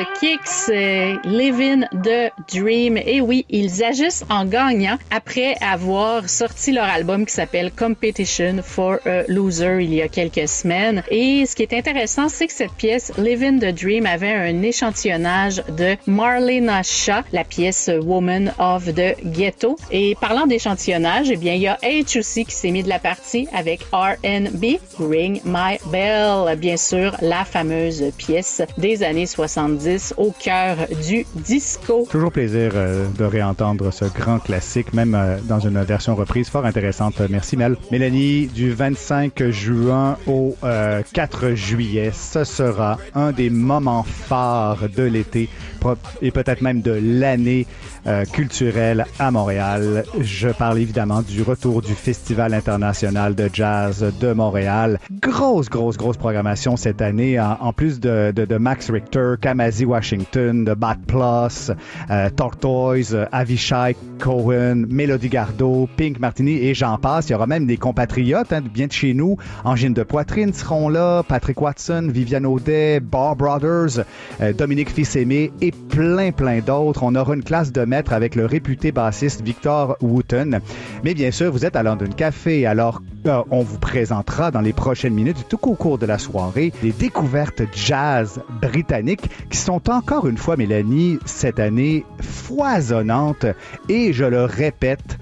Kicks, Living the Dream. Et oui, ils agissent en gagnant après avoir sorti leur album qui s'appelle Competition for a Loser il y a quelques semaines. Et ce qui est intéressant, c'est que cette pièce, Living the Dream, avait un échantillonnage de Marlena Shaw, la pièce Woman of the Ghetto. Et parlant d'échantillonnage, eh bien, il y a H aussi qui s'est mis de la partie avec R&B, Ring My Bell, bien sûr, la fameuse pièce des années 70 au cœur du disco. Toujours plaisir de réentendre ce grand classique, même dans une version reprise fort intéressante. Merci Mel. Mélanie, du 25 juin au 4 juillet, ce sera un des moments phares de l'été et peut-être même de l'année culturelle à Montréal. Je parle évidemment du retour du Festival international de jazz de Montréal. Grosse programmation cette année, en plus de Max Richter, Kamasi Washington, de Bat Plus, Tortoise, Avishai Cohen, Mélodie Gardot, Pink Martini et j'en passe. Il y aura même des compatriotes bien de chez nous. Angine de Poitrine seront là, Patrick Watson, Viviane Audet, Bar Brothers, Dominique Fils-Aimé et plein d'autres. On aura une classe de maître avec le réputé bassiste Victor Wooten. Mais bien sûr, vous êtes à London Café, alors on vous présentera dans les prochaines minutes, tout au cours de la soirée, des découvertes jazz britanniques qui sont encore une fois, Mélanie, cette année foisonnantes et, je le répète,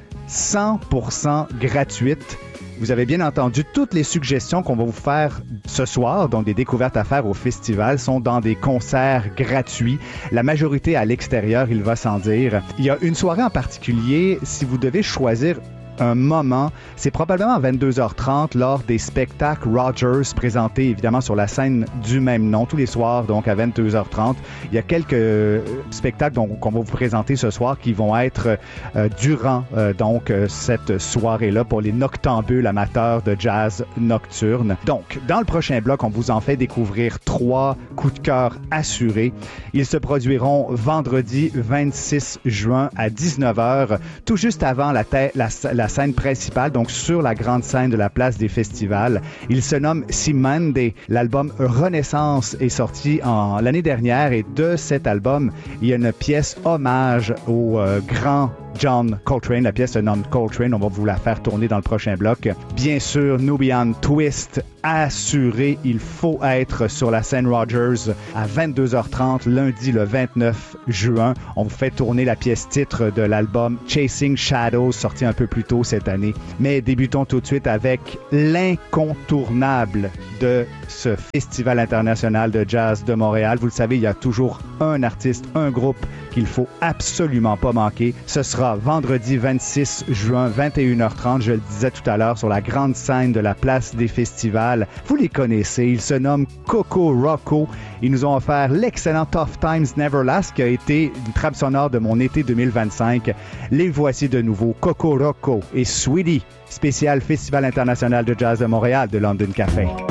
100% gratuites. Vous avez bien entendu, toutes les suggestions qu'on va vous faire ce soir, donc des découvertes à faire au festival, sont dans des concerts gratuits. La majorité à l'extérieur, il va sans dire. Il y a une soirée en particulier, si vous devez choisir un moment, c'est probablement à 22h30 lors des spectacles Rogers présentés évidemment sur la scène du même nom tous les soirs, donc à 22h30. Il y a quelques spectacles qu'on va vous présenter ce soir qui vont être durant cette soirée-là pour les noctambules amateurs de jazz nocturne. Donc, dans le prochain bloc, on vous en fait découvrir 3 coups de cœur assurés. Ils se produiront vendredi 26 juin à 19h, tout juste avant la scène principale, donc sur la grande scène de la place des festivals. Il se nomme Simande. L'album Renaissance est sorti l'année dernière et de cet album, il y a une pièce hommage au grand John Coltrane, la pièce de John Coltrane. On va vous la faire tourner dans le prochain bloc. Bien sûr, Nubian Twist, assuré, il faut être sur la scène Rogers à 22h30, lundi le 29 juin. On vous fait tourner la pièce titre de l'album Chasing Shadows, sorti un peu plus tôt cette année. Mais débutons tout de suite avec l'incontournable de ce Festival international de jazz de Montréal. Vous le savez, il y a toujours un artiste, un groupe qu'il faut absolument pas manquer. Ce sera vendredi 26 juin, 21h30, je le disais tout à l'heure, sur la grande scène de la place des festivals. Vous les connaissez, ils se nomment Coco Rocco. Ils nous ont offert l'excellent Tough Times Never Last, qui a été une trame sonore de mon été 2025. Les voici de nouveau, Coco Rocco et Sweetie, spécial Festival international de jazz de Montréal de London Café.